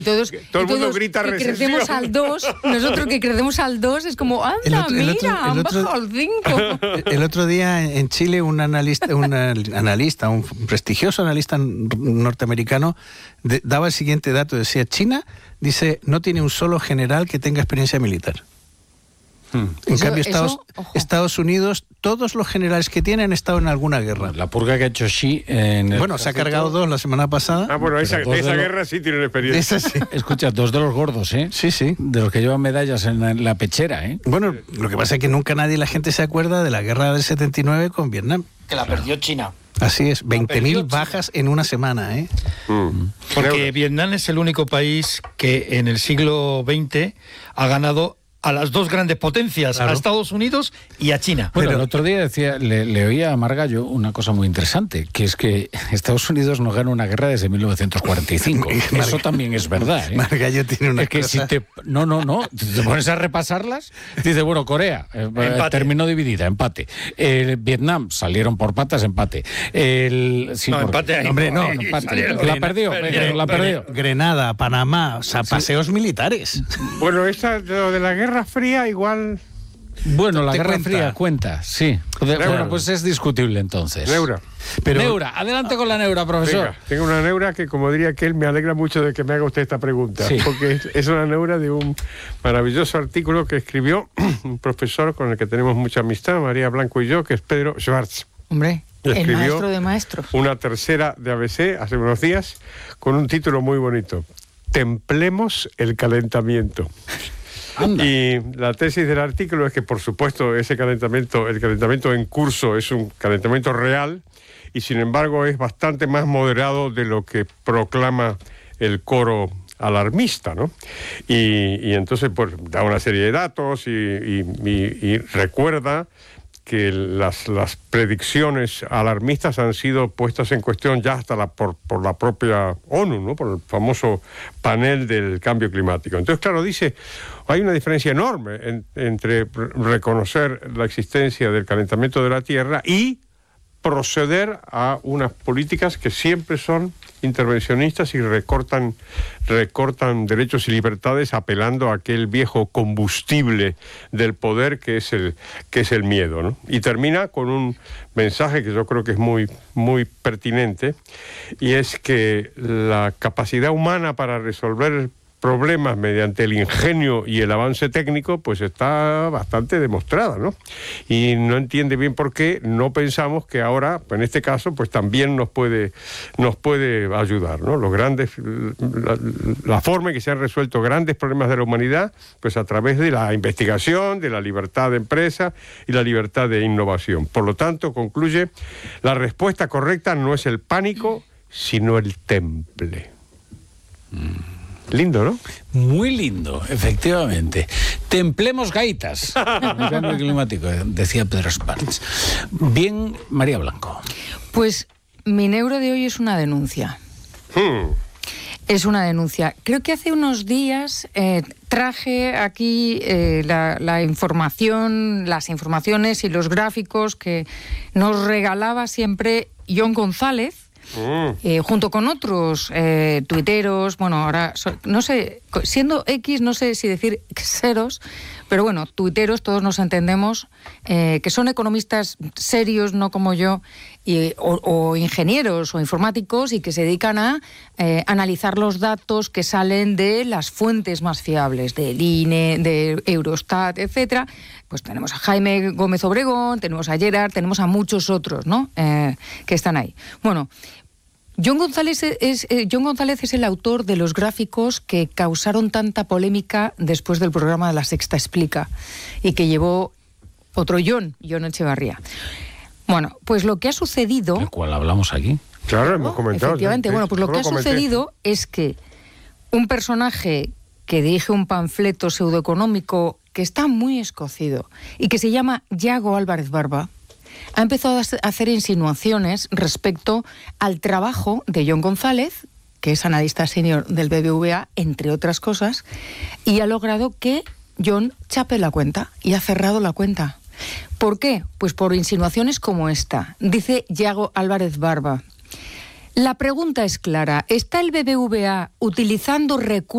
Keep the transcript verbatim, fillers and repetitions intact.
Todos, todo el mundo todos grita que recesión. crecemos al dos, nosotros que crecemos al dos, es como, anda, El otro- el mira, otro- el han otro- bajado al cinco. El otro día en Chile un analista, un analista, un prestigioso analista norteamericano de, daba el siguiente dato, decía, China, dice, no tiene un solo general que tenga experiencia militar. Hmm. En Eso- cambio, Estados, eso, ojo. Estados Unidos, todos los generales que tienen han estado en alguna guerra. La purga que ha hecho Xi en el Bueno, se ha ejército- cargado dos la semana pasada. Ah, bueno, esa, Pero dos esa de lo- guerra sí tiene experiencia. Esa sí. Escucha, dos de los gordos, ¿eh? Sí, sí. De los que llevan medallas en la, en la pechera, ¿eh? Bueno, lo que pasa es que nunca nadie, la gente se acuerda de la guerra del setenta y nueve con Vietnam. Que la perdió China. Así es, veinte mil perdió China. bajas en una semana, ¿eh? Mm. Porque Neuro. Vietnam es el único país que en el siglo veinte ha ganado a las dos grandes potencias, Claro. a Estados Unidos y a China. Bueno, Pero- el otro día decía, le, le oía a Margallo una cosa muy interesante, que es que Estados Unidos no gana una guerra desde mil novecientos cuarenta y cinco. Eso también es verdad, ¿eh? Margallo tiene una Es que cosa... si te... No, no, no. Te pones a repasarlas, dice, bueno, Corea, eh, Empate. terminó dividida, empate. El Vietnam, salieron por patas, empate. El... sí, No, por- empate ahí. Hombre, no, Ahí empate. salieron. La perdió, Perdieron, la perdió. Grenada, Panamá, o sea, paseos militares. Bueno, esta, lo de la Guerra Fría igual... Bueno, la ¿Te Guerra cuenta? Fría cuenta, sí. De- Neura. bueno, pues es discutible entonces. Neura. Pero- Neura, adelante con la neura, profesor. Venga, tengo una neura que, como diría aquel, me alegra mucho de que me haga usted esta pregunta. Sí. Porque es, es una neura de un maravilloso artículo que escribió un profesor con el que tenemos mucha amistad, María Blanco y yo, que es Pedro Schwartz. Hombre, el Escribió maestro de maestros. Una tercera de A B C hace unos días con un título muy bonito. Templemos el calentamiento. Anda. Y la tesis del artículo es que, por supuesto, ese calentamiento, el calentamiento en curso es un calentamiento real y, sin embargo, es bastante más moderado de lo que proclama el coro alarmista, ¿no? Y, y entonces, pues, da una serie de datos y, y- y- y recuerda que las, las predicciones alarmistas han sido puestas en cuestión ya hasta la, por, por la propia ONU, ¿no? Por el famoso panel del cambio climático. Entonces, claro, dice, hay una diferencia enorme en- entre reconocer la existencia del calentamiento de la Tierra y proceder a unas políticas que siempre son intervencionistas y recortan, recortan derechos y libertades apelando a aquel viejo combustible del poder que es el, que es el miedo, ¿no? Y termina con un mensaje que yo creo que es muy, muy pertinente, y es que la capacidad humana para resolver problemas mediante el ingenio y el avance técnico, pues está bastante demostrada, ¿no? Y no entiende bien por qué no pensamos que ahora, en este caso, pues también nos puede, nos puede ayudar, ¿no? Los grandes, la, la forma en que se han resuelto grandes problemas de la humanidad, pues a través de la investigación, de la libertad de empresa y la libertad de innovación. Por lo tanto, concluye, la respuesta correcta no es el pánico, sino el temple. Lindo, ¿no? Muy lindo, efectivamente. Templemos gaitas. El cambio climático, decía Pedro Schwartz. Bien, María Blanco. Pues mi neuro de hoy es una denuncia. Hmm. Es una denuncia. Creo que hace unos días eh, traje aquí eh, la, la información, las informaciones y los gráficos que nos regalaba siempre Jon González, Mm. eh, junto con otros eh, tuiteros, bueno, ahora, so- no sé, co- siendo X, no sé si decir xeros, pero bueno, tuiteros, todos nos entendemos, eh, que son economistas serios, no como yo, y, o, o ingenieros o informáticos, y que se dedican a eh, analizar los datos que salen de las fuentes más fiables, del I N E, de Eurostat, etcétera. Pues tenemos a Jaime Gómez Obregón, tenemos a Gerard, tenemos a muchos otros, ¿no? Eh, que están ahí. Bueno, Jon González es, eh, Jon González es el autor de los gráficos que causaron tanta polémica después del programa de La Sexta Explica y que llevó otro Jon, Jon Echevarría. Bueno, pues lo que ha sucedido... ¿Del cual hablamos aquí? Claro, hemos comentado. Efectivamente, sí, bueno, pues lo yo que ha comenté. sucedido es que un personaje que dirige un panfleto pseudoeconómico que está muy escocido y que se llama Yago Álvarez Barba, ha empezado a hacer insinuaciones respecto al trabajo de Jon González, que es analista senior del B B V A, entre otras cosas, y ha logrado que Jon chape la cuenta y ha cerrado la cuenta. ¿Por qué? Pues por insinuaciones como esta. Dice Yago Álvarez Barba: la pregunta es clara, ¿está el B B V A utilizando recursos